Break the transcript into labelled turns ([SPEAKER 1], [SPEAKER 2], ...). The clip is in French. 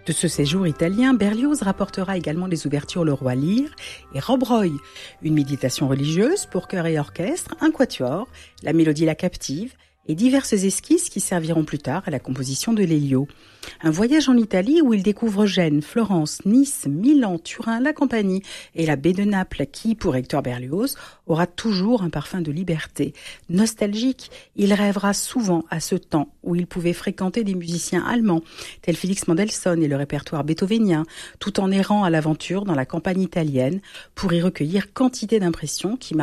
[SPEAKER 1] De ce séjour italien, Berlioz rapportera également les ouvertures Le Roi Lear et Rob Roy, une méditation religieuse pour chœur et orchestre, un quatuor, la mélodie La Captive et diverses esquisses qui serviront plus tard à la composition de Lelio. Un voyage en Italie où il découvre Gênes, Florence, Nice, Milan, Turin, la Campanie et la baie de Naples qui, pour Hector Berlioz, aura toujours un parfum de liberté. Nostalgique, il rêvera souvent à ce temps où il pouvait fréquenter des musiciens allemands, tels Félix Mendelssohn et le répertoire beethovénien, tout en errant à l'aventure dans la campagne italienne pour y recueillir quantité d'impressions qui